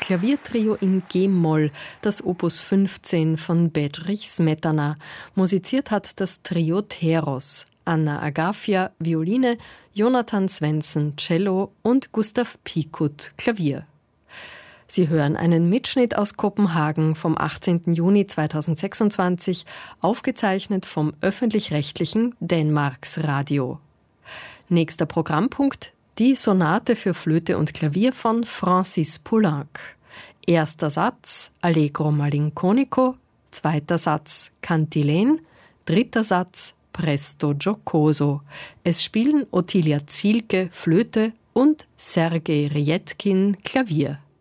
Klaviertrio in G-Moll, das Opus 15 von Bedřich Smetana. Musiziert hat das Trio Theros. Anna Agafia, Violine, Jonathan Svensson, Cello und Gustav Pikut, Klavier. Sie hören einen Mitschnitt aus Kopenhagen vom 18. Juni 2026, aufgezeichnet vom öffentlich-rechtlichen Dänemarksradio. Nächster Programmpunkt: die Sonate für Flöte und Klavier von Francis Poulenc. Erster Satz Allegro malinconico, zweiter Satz Cantilene, dritter Satz Presto giocoso. Es spielen Ottilia Zielke Flöte und Sergei Ryetkin Klavier.